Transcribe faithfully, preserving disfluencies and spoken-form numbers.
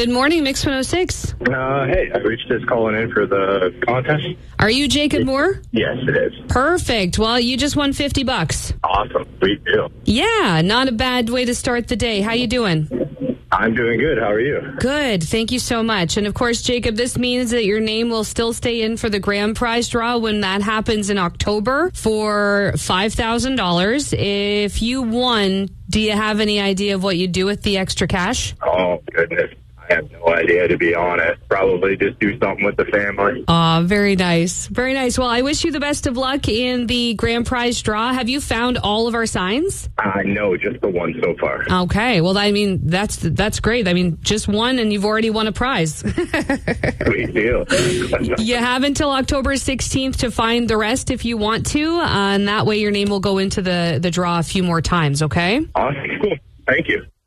Good morning, Mix one oh six. Uh, hey, I reached this calling in for the contest. Are you Jacob Moore? Yes, it is. Perfect. Well, you just won fifty bucks. Awesome. Sweet deal. Yeah, not a bad way to start the day. How you doing? I'm doing good. How are you? Good. Thank you so much. And of course, Jacob, this means that your name will still stay in for the grand prize draw when that happens in October for five thousand dollars. If you won, do you have any idea of what you'd do with the extra cash? Oh, goodness. I have no idea, to be honest. Probably just do something with the family. Aw, very nice. Very nice. Well, I wish you the best of luck in the grand prize draw. Have you found all of our signs? I know, just the one so far. Okay. Well, I mean, that's that's great. I mean, just one and you've already won a prize. Sweet deal. You have until October sixteenth to find the rest if you want to, uh, and that way your name will go into the, the draw a few more times, okay? Awesome. Cool. Thank you.